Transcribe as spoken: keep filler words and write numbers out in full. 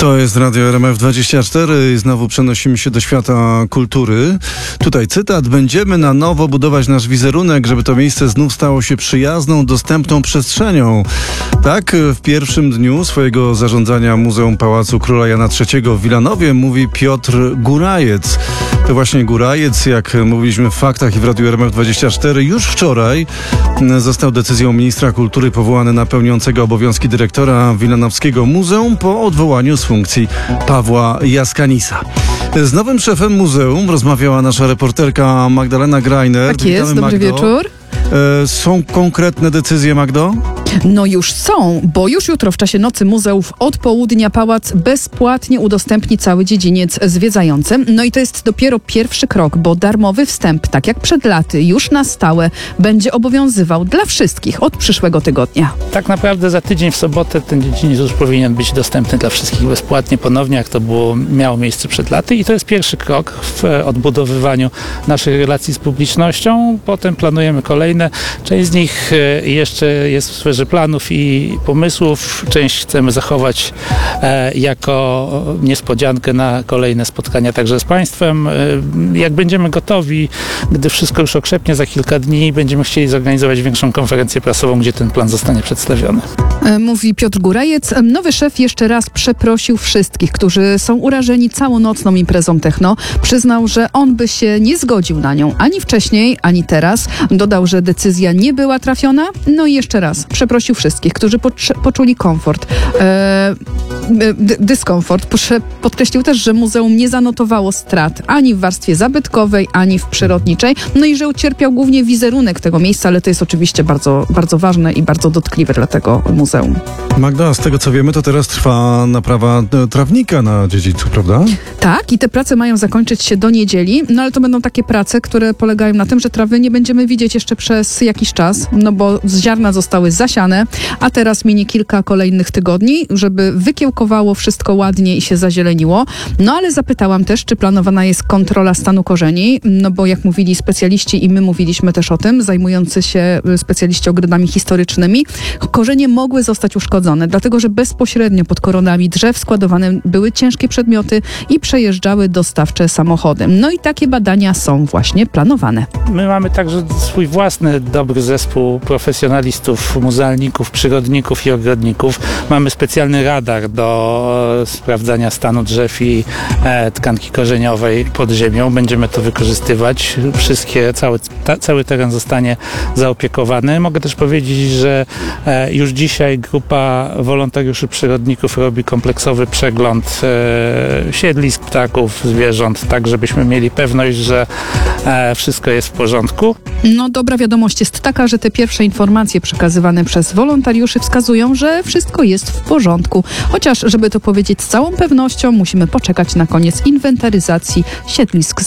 To jest Radio R M F dwadzieścia cztery i znowu przenosimy się do świata kultury. Tutaj cytat. Będziemy na nowo budować nasz wizerunek, żeby to miejsce znów stało się przyjazną, dostępną przestrzenią. Tak w pierwszym dniu swojego zarządzania Muzeum Pałacu Króla Jana trzeciego w Wilanowie mówi Piotr Górajec. To właśnie Górajec, jak mówiliśmy w Faktach i w Radiu R M F dwadzieścia cztery, już wczoraj został decyzją ministra kultury powołany na pełniącego obowiązki dyrektora Wilanowskiego Muzeum po odwołaniu z funkcji Pawła Jaskanisa. Z nowym szefem muzeum rozmawiała nasza reporterka Magdalena Greiner. Tak jest, Witamy, dobry Magdo. wieczór. E, są konkretne decyzje, Magdo? No już są, bo już jutro w czasie Nocy Muzeów od południa pałac bezpłatnie udostępni cały dziedziniec zwiedzającym. No i to jest dopiero pierwszy krok, bo darmowy wstęp, tak jak przed laty, już na stałe będzie obowiązywał dla wszystkich od przyszłego tygodnia. Tak naprawdę za tydzień w sobotę ten dziedziniec już powinien być dostępny dla wszystkich bezpłatnie, ponownie jak to było, miało miejsce przed laty i to jest pierwszy krok w odbudowywaniu naszych relacji z publicznością. Potem planujemy kolejne. Część z nich jeszcze jest w sferze planów i pomysłów. Część chcemy zachować e, jako niespodziankę na kolejne spotkania także z Państwem. E, jak będziemy gotowi, gdy wszystko już okrzepnie za kilka dni, będziemy chcieli zorganizować większą konferencję prasową, gdzie ten plan zostanie przedstawiony. Mówi Piotr Górajec. Nowy szef jeszcze raz przeprosił wszystkich, którzy są urażeni całonocną imprezą techno. Przyznał, że on by się nie zgodził na nią ani wcześniej, ani teraz. Dodał, że decyzja nie była trafiona. No i jeszcze raz przeprosił wszystkich, którzy poczuli komfort, e, d- dyskomfort. Podkreślił też, że muzeum nie zanotowało strat ani w warstwie zabytkowej, ani w przyrodniczej. No i że ucierpiał głównie wizerunek tego miejsca, ale to jest oczywiście bardzo, bardzo ważne i bardzo dotkliwe dla tego muzeum. Magda, z tego co wiemy, to teraz trwa naprawa trawnika na dziedzińcu, prawda? Tak, i te prace mają zakończyć się do niedzieli, no ale to będą takie prace, które polegają na tym, że trawy nie będziemy widzieć jeszcze przez jakiś czas, no bo ziarna zostały zasiane, a teraz minie kilka kolejnych tygodni, żeby wykiełkowało wszystko ładnie i się zazieleniło. No ale zapytałam też, czy planowana jest kontrola stanu korzeni, no bo jak mówili specjaliści i my mówiliśmy też o tym, zajmujący się specjaliści ogrodami historycznymi, korzenie mogły zostać uszkodzone, dlatego że bezpośrednio pod koronami drzew składowane były ciężkie przedmioty i przejeżdżały dostawcze samochody. No i takie badania są właśnie planowane. My mamy także swój własny dobry zespół profesjonalistów, muzealników, przyrodników i ogrodników. Mamy specjalny radar do sprawdzania stanu drzew i e, tkanki korzeniowej pod ziemią. Będziemy to wykorzystywać. Wszystkie, cały, ta, cały teren zostanie zaopiekowany. Mogę też powiedzieć, że e, już dzisiaj grupa wolontariuszy przyrodników robi kompleksowy przegląd e, siedlisk ptaków, zwierząt, tak żebyśmy mieli pewność, że e, wszystko jest w porządku. No dobra wiadomość jest taka, że te pierwsze informacje przekazywane przez wolontariuszy wskazują, że wszystko jest w porządku. Chociaż, żeby to powiedzieć z całą pewnością, musimy poczekać na koniec inwentaryzacji siedlisk